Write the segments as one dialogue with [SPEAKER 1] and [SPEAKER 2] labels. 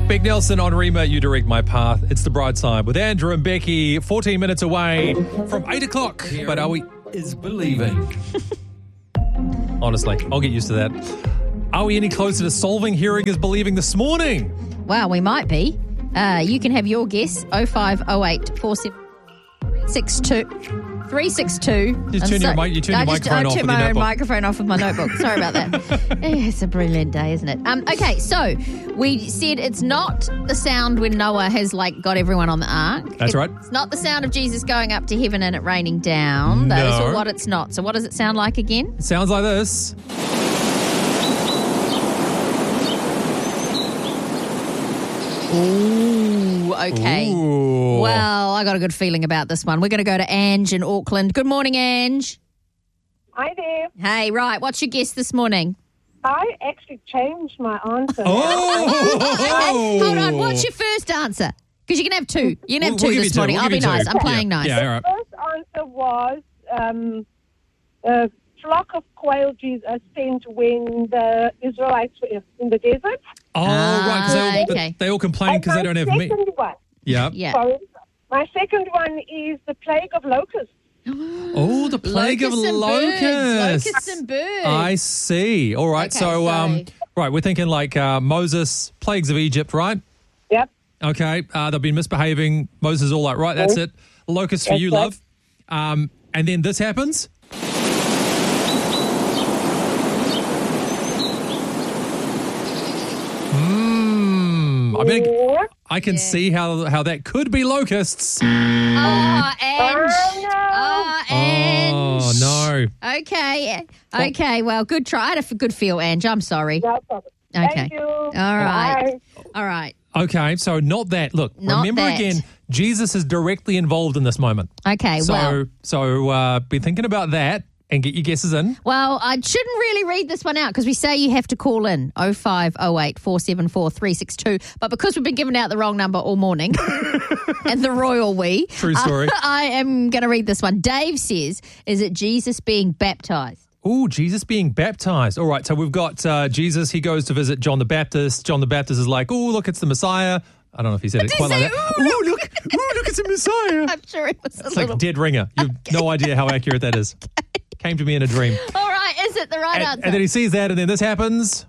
[SPEAKER 1] Beck Nelson on Rima, You Direct My Path. It's The Bright Side with Andrew and Becky, 14 minutes away from 8 o'clock. But are we...
[SPEAKER 2] Is believing.
[SPEAKER 1] Honestly, I'll get used to that. Are we any closer to solving Hearing is Believing this morning?
[SPEAKER 3] Well, we might be. You can have your guess, 0508 4762 362.
[SPEAKER 1] Just turn your microphone off.
[SPEAKER 3] I turned my own microphone off with my notebook. Sorry about that. It's a brilliant day, isn't it? Okay, so we said it's not the sound when Noah has got everyone on the ark.
[SPEAKER 1] That's right.
[SPEAKER 3] It's not the sound of Jesus going up to heaven and it raining down. Those are what it's not. So what does it sound like again?
[SPEAKER 1] It sounds like this.
[SPEAKER 3] Ooh, okay.
[SPEAKER 1] Ooh.
[SPEAKER 3] Well, I got a good feeling about this one. We're going to go to Ange in Auckland. Good morning, Ange.
[SPEAKER 4] Hi there.
[SPEAKER 3] Hey, right. What's your guess this morning?
[SPEAKER 4] I actually changed my answer.
[SPEAKER 1] Oh!
[SPEAKER 3] Hold on. What's your first answer? Because you can have two. You can have two
[SPEAKER 1] give
[SPEAKER 3] this
[SPEAKER 1] you
[SPEAKER 3] morning.
[SPEAKER 1] two.
[SPEAKER 3] I'll
[SPEAKER 1] We'll
[SPEAKER 3] be
[SPEAKER 1] give you
[SPEAKER 3] nice.
[SPEAKER 1] two.
[SPEAKER 3] I'm playing nice.
[SPEAKER 1] Yeah, all right.
[SPEAKER 4] The first answer was a flock of quail Jesus sent when the Israelites were in the desert.
[SPEAKER 1] Oh, right.
[SPEAKER 3] Okay.
[SPEAKER 1] They all complain because they don't have meat.
[SPEAKER 4] My second one.
[SPEAKER 1] Yeah.
[SPEAKER 3] Yeah.
[SPEAKER 4] Sorry. My second one is the plague of locusts.
[SPEAKER 1] Oh, the plague of locusts.
[SPEAKER 3] Locusts and birds.
[SPEAKER 1] I see. All right.
[SPEAKER 3] Okay,
[SPEAKER 1] so,
[SPEAKER 3] sorry.
[SPEAKER 1] right, we're thinking Moses, plagues of Egypt, right?
[SPEAKER 4] Yep.
[SPEAKER 1] Okay. They've been misbehaving. Moses is all like, right, that's it. Locusts for you,
[SPEAKER 4] right.
[SPEAKER 1] love. And then this happens. I mean, I can see how that could be locusts.
[SPEAKER 3] Oh, Ange. Ange.
[SPEAKER 1] Oh, no.
[SPEAKER 3] Okay. Well, good try. I had a good feel, Ange. I'm sorry.
[SPEAKER 4] No problem.
[SPEAKER 3] Okay.
[SPEAKER 4] Thank you.
[SPEAKER 3] All right.
[SPEAKER 4] Bye.
[SPEAKER 3] All right.
[SPEAKER 1] Okay, so not that. Look,
[SPEAKER 3] Not
[SPEAKER 1] remember
[SPEAKER 3] that.
[SPEAKER 1] again, Jesus is directly involved in this moment.
[SPEAKER 3] Okay,
[SPEAKER 1] So be thinking about that and get your guesses in.
[SPEAKER 3] Well, I shouldn't really read this one out because we say you have to call in 0508 474 362. But because we've been giving out the wrong number all morning and the royal we.
[SPEAKER 1] True story.
[SPEAKER 3] I am going to read this one. Dave says, is it Jesus being baptized?
[SPEAKER 1] Oh, Jesus being baptized. All right, so we've got Jesus. He goes to visit John the Baptist. John the Baptist is like, oh, look, it's the Messiah. I don't know if he said it quite like that. Oh, look, it's a Messiah.
[SPEAKER 3] I'm sure it was
[SPEAKER 1] It's like a dead ringer. You have no idea how accurate that is. Came to me in a dream.
[SPEAKER 3] All right, is it the right answer?
[SPEAKER 1] And then he sees that, and then this happens.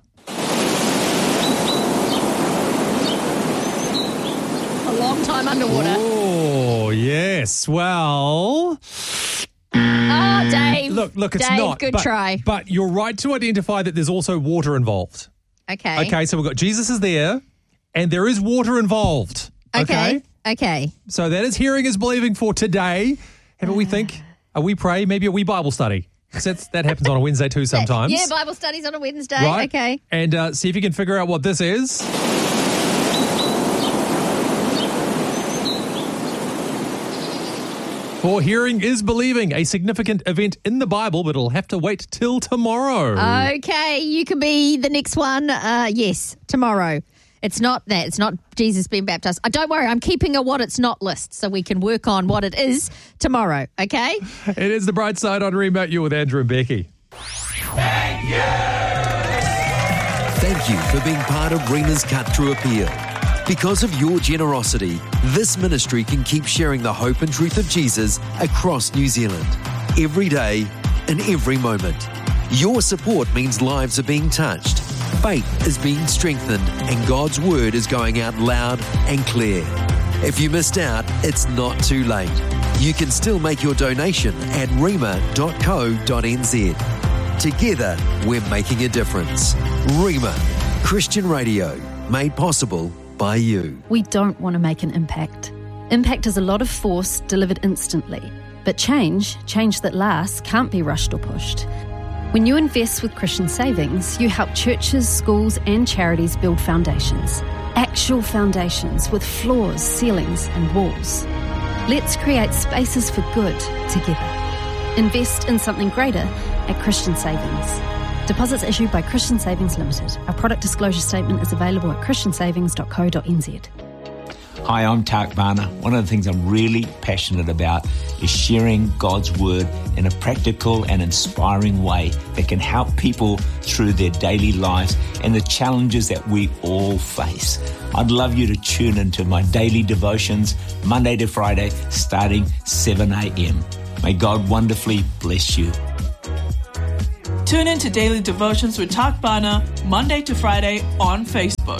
[SPEAKER 3] A long time underwater.
[SPEAKER 1] Oh, yes. Well...
[SPEAKER 3] Oh, Dave.
[SPEAKER 1] Look, it's
[SPEAKER 3] Dave,
[SPEAKER 1] not.
[SPEAKER 3] good try.
[SPEAKER 1] But you're right to identify that there's also water involved.
[SPEAKER 3] Okay.
[SPEAKER 1] Okay, so we've got Jesus is there, and there is water involved.
[SPEAKER 3] Okay.
[SPEAKER 1] So that is Hearing is Believing for today. Have a wee think, a wee pray, maybe a wee Bible study. 'Cause that happens on a Wednesday too sometimes.
[SPEAKER 3] Yeah, Bible studies on a Wednesday.
[SPEAKER 1] Right?
[SPEAKER 3] Okay.
[SPEAKER 1] And see if you can figure out what this is. For Hearing is Believing, a significant event in the Bible, but it'll have to wait till tomorrow.
[SPEAKER 3] Okay, you can be the next one. Yes, tomorrow. It's not that. It's not Jesus being baptized. Don't worry, I'm keeping a what it's not list so we can work on what it is tomorrow, okay?
[SPEAKER 1] It is The Bright Side on Remote You with Andrew and Becky.
[SPEAKER 2] Thank you for being part of Rima's Cut Through Appeal. Because of your generosity, this ministry can keep sharing the hope and truth of Jesus across New Zealand, every day, in every moment. Your support means lives are being touched, faith is being strengthened, and God's word is going out loud and clear. If you missed out, it's not too late. You can still make your donation at rima.co.nz. Together, we're making a difference. Rima, Christian radio, made possible by you.
[SPEAKER 5] We don't want to make an impact. Impact is a lot of force delivered instantly. But change that lasts, can't be rushed or pushed. When you invest with Christian Savings, you help churches, schools and charities build foundations. Actual foundations with floors, ceilings and walls. Let's create spaces for good together. Invest in something greater at Christian Savings. Deposits issued by Christian Savings Limited. Our product disclosure statement is available at christiansavings.co.nz.
[SPEAKER 6] Hi, I'm Tak Bana. One of the things I'm really passionate about is sharing God's Word in a practical and inspiring way that can help people through their daily lives and the challenges that we all face. I'd love you to tune into my daily devotions Monday to Friday starting 7 a.m. May God wonderfully bless you.
[SPEAKER 7] Tune in to Daily Devotions with Tak Bana Monday to Friday on Facebook.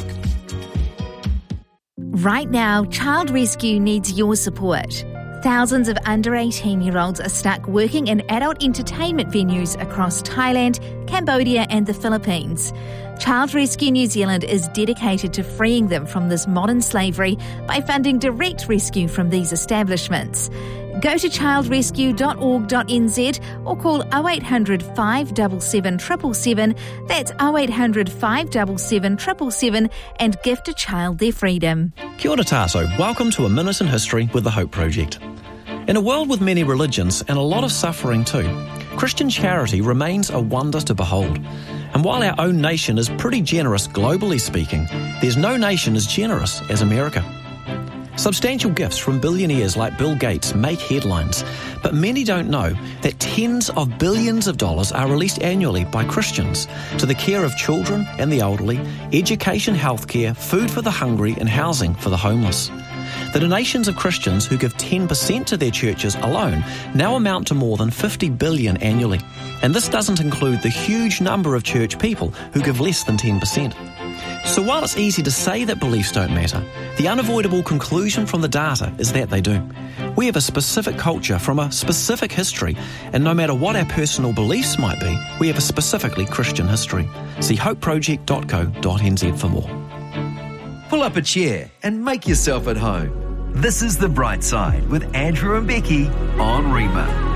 [SPEAKER 8] Right now, Child Rescue needs your support. Thousands of under 18-year-olds are stuck working in adult entertainment venues across Thailand, Cambodia and the Philippines. Child Rescue New Zealand is dedicated to freeing them from this modern slavery by funding direct rescue from these establishments. Go to childrescue.org.nz or call 0800 577 777, that's 0800 577 777, and gift a child their freedom.
[SPEAKER 9] Kia ora tātou. Welcome to A Minute in History with the Hope Project. In a world with many religions and a lot of suffering too, Christian charity remains a wonder to behold. And while our own nation is pretty generous globally speaking, there's no nation as generous as America. Substantial gifts from billionaires like Bill Gates make headlines, but many don't know that tens of billions of dollars are released annually by Christians to the care of children and the elderly, education, healthcare, food for the hungry and housing for the homeless. The donations of Christians who give 10% to their churches alone now amount to more than $50 billion annually. And this doesn't include the huge number of church people who give less than 10%. So while it's easy to say that beliefs don't matter, the unavoidable conclusion from the data is that they do. We have a specific culture from a specific history, and no matter what our personal beliefs might be, we have a specifically Christian history. See hopeproject.co.nz for more.
[SPEAKER 2] Pull up a chair and make yourself at home. This is The Bright Side with Andrew and Becky on Rima.